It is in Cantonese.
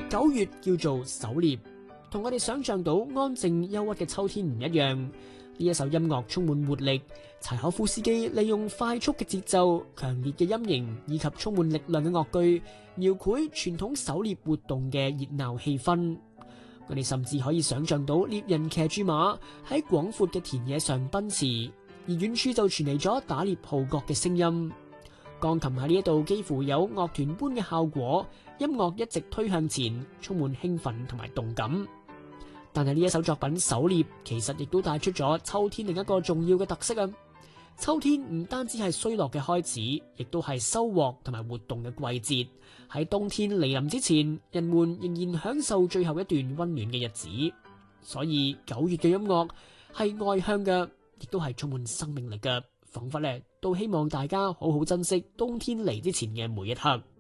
9月叫做狩獵，同我哋想象到安靜憂鬱嘅秋天唔一樣。呢一首音樂充滿活力，柴可夫斯基利用快速嘅節奏、強烈嘅音型以及充滿力量嘅樂句，描繪傳統狩獵活動嘅熱鬧氣氛。我哋甚至可以想象到獵人騎住馬喺廣闊嘅田野上奔馳，而遠處就傳嚟咗打獵號角嘅聲音。鋼琴喺呢一度幾乎有樂團般嘅效果，音樂一直推向前，充滿興奮同埋動感。但係呢一首作品《狩獵》其實亦都帶出咗秋天另一個重要嘅特色啊！秋天唔單止係衰落嘅開始，亦都係收穫同埋活動嘅季節。喺冬天嚟臨之前，人們仍然享受最後一段溫暖嘅日子。所以9月嘅音樂係外向嘅，亦都係充滿生命力嘅，仿佛咧都希望大家好好珍惜冬天嚟之前嘅每一刻。